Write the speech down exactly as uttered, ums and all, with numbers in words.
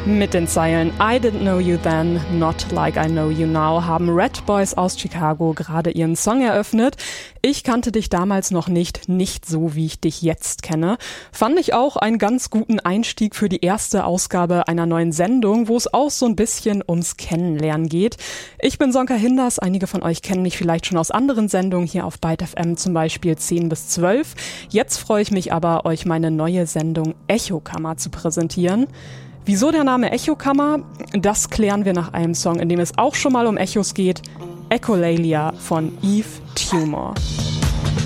Mit den Zeilen I didn't know you then, not like I know you now haben Red Boys aus Chicago gerade ihren Song eröffnet. Ich kannte dich damals noch nicht, nicht so wie ich dich jetzt kenne. Fand ich auch einen ganz guten Einstieg für die erste Ausgabe einer neuen Sendung, wo es auch so ein bisschen ums Kennenlernen geht. Ich bin Sonka Hinders, einige von euch kennen mich vielleicht schon aus anderen Sendungen hier auf Byte F M, zum Beispiel zehn bis zwölf. Jetzt freue ich mich aber, euch meine neue Sendung Echokammer zu präsentieren. Wieso der Name Echokammer? Das klären wir nach einem Song, in dem es auch schon mal um Echos geht. Echolalia von Eve Tumor.